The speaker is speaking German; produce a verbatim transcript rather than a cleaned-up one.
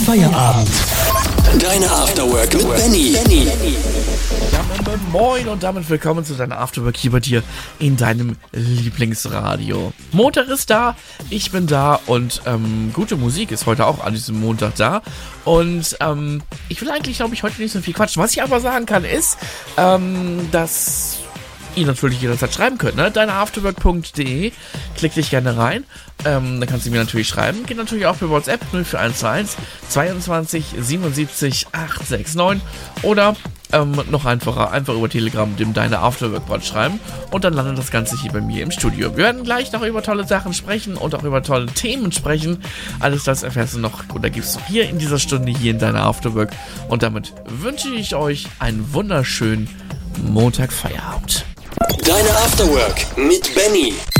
Feierabend. Deine Afterwork mit Benny. Benny. Ja, moin und damit willkommen zu deiner Afterwork hier bei dir in deinem Lieblingsradio. Montag ist da, ich bin da und ähm, gute Musik ist heute auch an diesem Montag da. Und ähm, ich will eigentlich, glaube ich, heute nicht so viel quatschen. Was ich aber sagen kann ist, ähm, dass ihr natürlich jederzeit schreiben könnt, ne? deine afterwork punkt de, klick dich gerne rein, ähm, dann kannst du mir natürlich schreiben, geht natürlich auch per WhatsApp null vier eins eins zweiundzwanzig siebenundsiebzig achthundertneunundneunzig oder ähm, noch einfacher, einfach über Telegram dem Deine Afterwork Bot schreiben und dann landet das Ganze hier bei mir im Studio. Wir werden gleich noch über tolle Sachen sprechen und auch über tolle Themen sprechen. Alles das erfährst du noch oder gibst du hier in dieser Stunde hier in Deine Afterwork und damit wünsche ich euch einen wunderschönen Montagfeierabend. Deine Afterwork mit Benny.